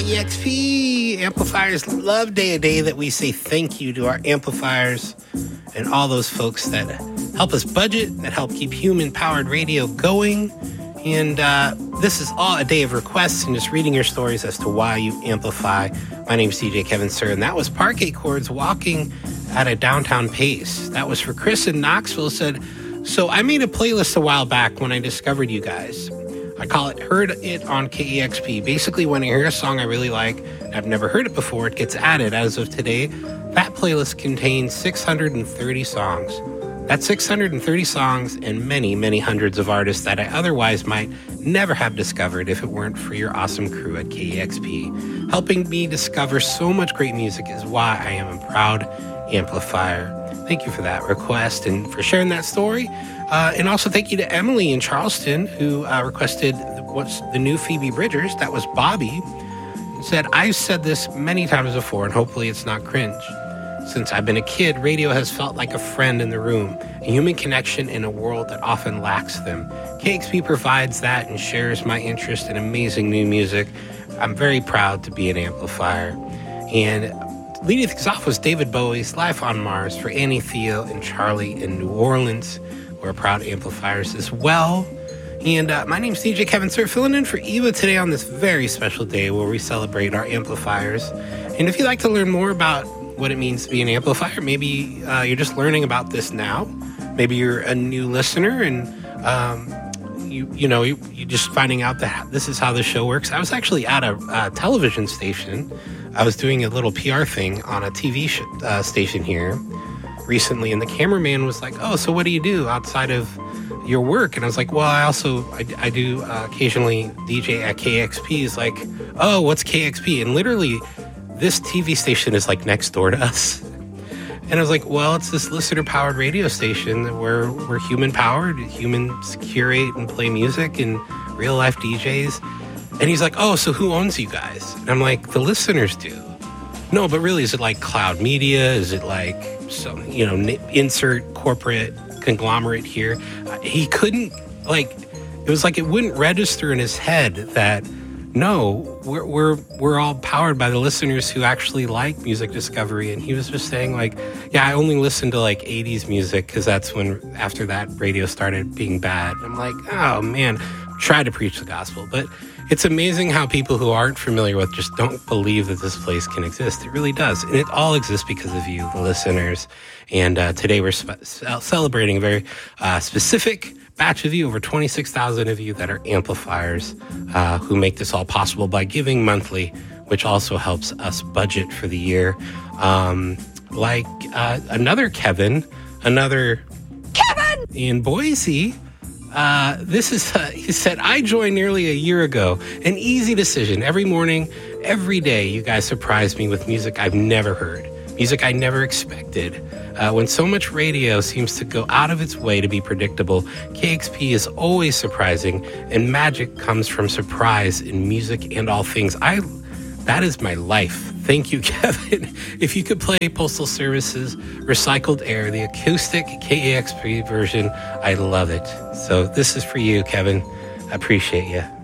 KEXP Amplifiers Love Day, a day that we say thank you to our amplifiers and all those folks that help us budget, that help keep human-powered radio going. And this is all a day of requests and just reading your stories as to why you amplify. My name is DJ Kevin Sir, and that was Parquet Chords Walking at a Downtown Pace. That was for Chris in Knoxville. Said, so I made a playlist a while back when I discovered you guys. I call it Heard It on KEXP. Basically, when I hear a song I really like, and I've never heard it before, it gets added. As of today, that playlist contains 630 songs. That's 630 songs and many, many hundreds of artists that I otherwise might never have discovered if it weren't for your awesome crew at KEXP. Helping me discover so much great music is why I am a proud amplifier. Thank you for that request and for sharing that story. And also thank you to Emily in Charleston who requested what's the new Phoebe Bridgers. That was Bobby. Said, I've said this many times before and hopefully it's not cringe. Since I've been a kid, radio has felt like a friend in the room, a human connection in a world that often lacks them. KEXP provides that and shares my interest in amazing new music. I'm very proud to be an amplifier. And leading things off was David Bowie's Life on Mars for Annie Theo and Charlie in New Orleans. We're proud amplifiers as well. And my name's DJ Kevin Sir, filling in for Eva today on this very special day where we celebrate our amplifiers. And if you'd like to learn more about what it means to be an amplifier, maybe you're just learning about this now. Maybe you're a new listener and you're just finding out that this is how the show works. I was actually at a television station. I was doing a little PR thing on a TV station here recently, and the cameraman was like, oh, so what do you do outside of your work? And I was like, well, I do occasionally DJ at KEXP. He's like, oh, what's KEXP? And literally this TV station is like next door to us. And I was like, well, it's this listener-powered radio station where we're human-powered. Humans curate and play music and real-life DJs. And he's like, oh, so who owns you guys? And I'm like, the listeners do. No, but really, is it like Cloud Media? Is it like some, insert corporate conglomerate here? He couldn't, it was like it wouldn't register in his head that, no, we're all powered by the listeners who actually like music discovery. And he was just saying I only listen to 80s music because that's when, after that, radio started being bad. I'm like, oh man, try to preach the gospel. But it's amazing how people who aren't familiar with just don't believe that this place can exist. It really does. And it all exists because of you, the listeners. And today we're celebrating a very specific batch of you, over 26,000 of you that are amplifiers who make this all possible by giving monthly, which also helps us budget for the year. Another Kevin in Boise. This is, he said, I joined nearly a year ago. An easy decision. Every morning, every day, you guys surprise me with music I've never heard. Music I never expected. When so much radio seems to go out of its way to be predictable, KEXP is always surprising, and magic comes from surprise in music and all things. That is my life. Thank you, Kevin. If you could play Postal Service's Recycled Air, the acoustic KEXP version, I love it. So this is for you, Kevin. I appreciate you.